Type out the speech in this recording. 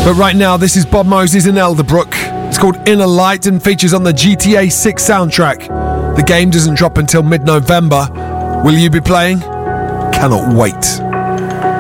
But right now, this is Bob Moses and Elderbrook. It's called Inner Light and features on the GTA 6 soundtrack. The game doesn't drop until mid-November. Will you be playing? Cannot wait.